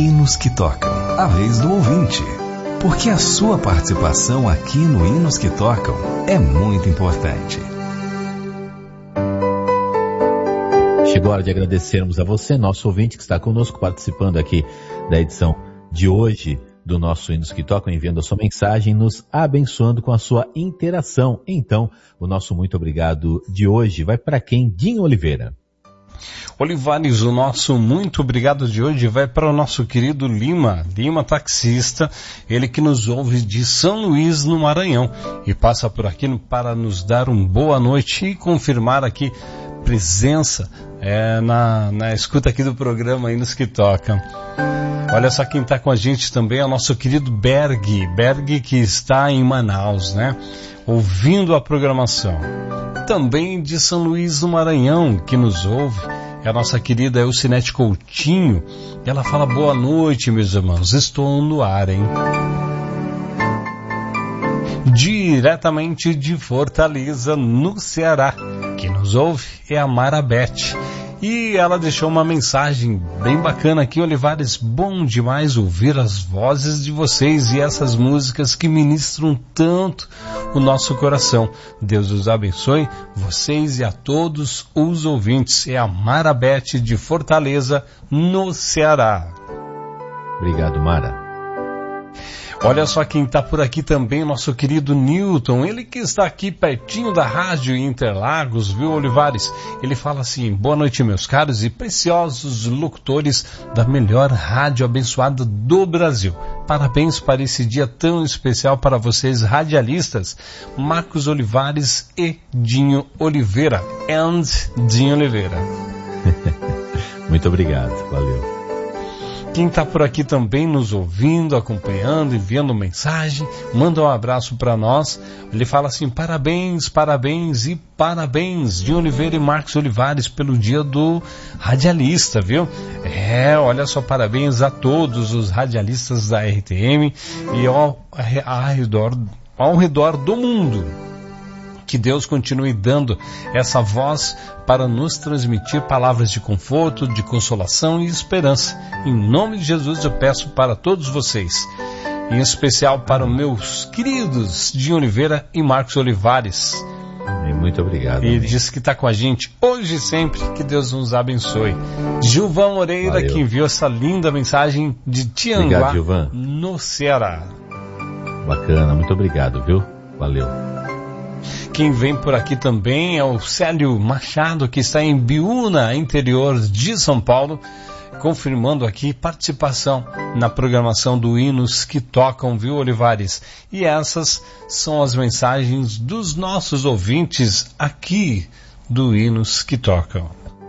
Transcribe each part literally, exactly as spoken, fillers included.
Hinos que Tocam, a vez do ouvinte. Porque a sua participação aqui no Hinos que Tocam é muito importante. Chegou a hora de agradecermos a você, nosso ouvinte que está conosco, participando aqui da edição de hoje do nosso Hinos que Tocam, enviando a sua mensagem, nos abençoando com a sua interação. Então, o nosso muito obrigado de hoje vai para quem? Dinho Oliveira. Olivares, o nosso muito obrigado de hoje vai para o nosso querido Lima, Lima taxista, ele que nos ouve de São Luís, no Maranhão, e passa por aqui para nos dar uma boa noite e confirmar aqui presença é, na, na escuta aqui do programa Hinos que Tocam. Olha só quem está com a gente também é o nosso querido Berg, Berg que está em Manaus, né? Ouvindo a programação. Também de São Luís do Maranhão, que nos ouve, é a nossa querida Elcinete Coutinho. Ela fala: boa noite, meus irmãos, estou no ar, hein? Diretamente de Fortaleza, no Ceará, que nos ouve é a Marabete. E ela deixou uma mensagem bem bacana aqui, Olivares, bom demais ouvir as vozes de vocês e essas músicas que ministram tanto o nosso coração. Deus os abençoe, vocês e a todos os ouvintes. É a Marabete de Fortaleza, no Ceará. Obrigado, Mara. Olha só quem está por aqui também, nosso querido Newton, ele que está aqui pertinho da rádio Interlagos, viu, Olivares? Ele fala assim: boa noite, meus caros e preciosos locutores da melhor rádio abençoada do Brasil. Parabéns para esse dia tão especial para vocês, radialistas, Marcos Olivares e Dinho Oliveira. And Dinho Oliveira. Muito obrigado, valeu. Quem está por aqui também nos ouvindo, acompanhando, enviando mensagem, manda um abraço para nós. Ele fala assim: parabéns, parabéns e parabéns, Dinho Oliveira e Marcos Olivares, pelo dia do radialista, viu? É, olha só, parabéns a todos os radialistas da R T M e ao, ao, redor, ao redor do mundo. Que Deus continue dando essa voz para nos transmitir palavras de conforto, de consolação e esperança. Em nome de Jesus eu peço para todos vocês, em especial para os meus queridos Dinho Oliveira e Marcos Olivares. Muito obrigado. E diz que está com a gente hoje e sempre. Que Deus nos abençoe. Gilvan Moreira, valeu, que enviou essa linda mensagem de Tianguá, obrigado, no Ceará. Bacana, muito obrigado, viu? Valeu. Quem vem por aqui também é o Célio Machado, que está em Biúna, interior de São Paulo, confirmando aqui participação na programação do Hinos que Tocam, viu, Olivares? E essas são as mensagens dos nossos ouvintes aqui do Hinos que Tocam.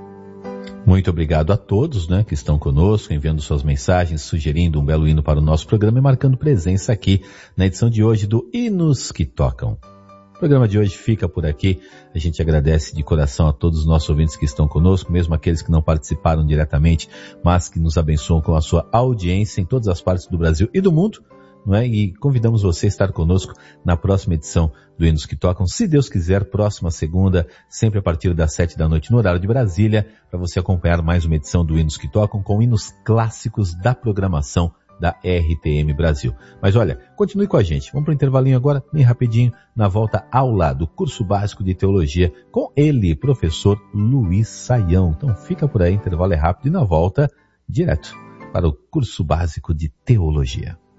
Muito obrigado a todos, né, que estão conosco, enviando suas mensagens, sugerindo um belo hino para o nosso programa e marcando presença aqui na edição de hoje do Hinos que Tocam. O programa de hoje fica por aqui. A gente agradece de coração a todos os nossos ouvintes que estão conosco, mesmo aqueles que não participaram diretamente, mas que nos abençoam com a sua audiência em todas as partes do Brasil e do mundo, não é? E convidamos você a estar conosco na próxima edição do Hinos que Tocam, se Deus quiser, próxima segunda, sempre a partir das sete da noite no horário de Brasília, para você acompanhar mais uma edição do Hinos que Tocam com hinos clássicos da programação da R T M Brasil. Mas olha, continue com a gente. Vamos para o intervalinho agora, bem rapidinho, na volta aula do curso básico de teologia com ele, professor Luiz Saião. Então fica por aí, intervalo é rápido e na volta, direto para o curso básico de teologia.